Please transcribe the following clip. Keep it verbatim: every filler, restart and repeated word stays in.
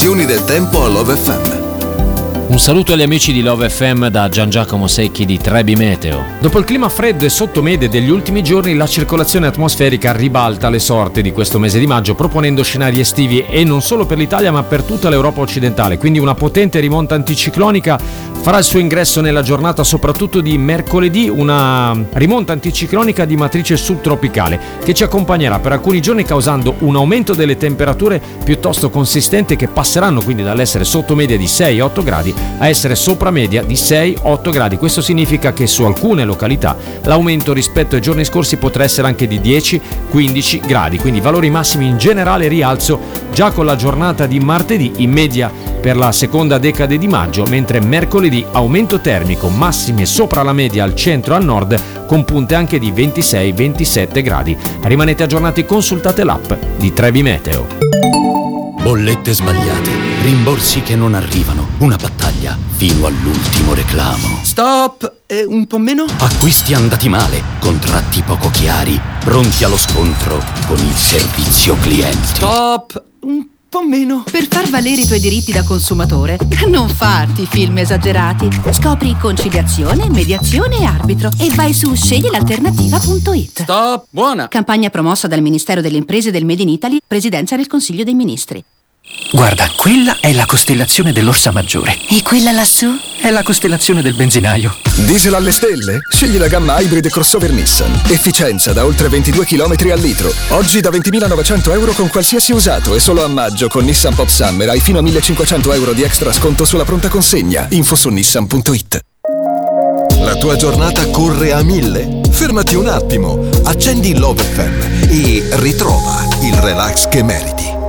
condizioni del tempo a Love F M. Un saluto agli amici di Love F M da Gian Giacomo Secchi di Trebi Meteo. Dopo il clima freddo e sottomedio degli ultimi giorni, la circolazione atmosferica ribalta le sorti di questo mese di maggio, proponendo scenari estivi e non solo per l'Italia ma per tutta l'Europa occidentale. Quindi una potente rimonta anticiclonica farà il suo ingresso nella giornata soprattutto di mercoledì, una rimonta anticiclonica di matrice subtropicale che ci accompagnerà per alcuni giorni, causando un aumento delle temperature piuttosto consistente, che passeranno quindi dall'essere sotto media di sei otto gradi a essere sopra media di sei otto gradi. Questo significa che su alcune località l'aumento rispetto ai giorni scorsi potrà essere anche di dieci quindici gradi, quindi valori massimi in generale rialzo già con la giornata di martedì in media per la seconda decade di maggio, mentre mercoledì aumento termico, massime sopra la media al centro e al nord, con punte anche di ventisei ventisette gradi. Rimanete aggiornati, consultate l'app di Trebi Meteo. Bollette sbagliate, rimborsi che non arrivano, una battaglia fino all'ultimo reclamo. Stop! E un po' meno? Acquisti andati male, contratti poco chiari, pronti allo scontro con il servizio clienti. Stop! Un po' meno. Per far valere i tuoi diritti da consumatore, non farti film esagerati. Scopri conciliazione, mediazione e arbitro e vai su scegli l'alternativa punto it. Stop! Buona! Campagna promossa dal Ministero delle Imprese del Made in Italy, Presidenza del Consiglio dei Ministri. Guarda, quella è la costellazione dell'Orsa Maggiore. E quella lassù? È la costellazione del benzinaio. Diesel alle stelle? Scegli la gamma Hybrid crossover Nissan. Efficienza da oltre ventidue chilometri al litro. Oggi da ventimilanovecento euro con qualsiasi usato, e solo a maggio con Nissan Pop Summer hai fino a millecinquecento euro di extra sconto sulla pronta consegna. Info su nissan punto it. La tua giornata corre a mille? Fermati un attimo, accendi Love F M e ritrova il relax che meriti.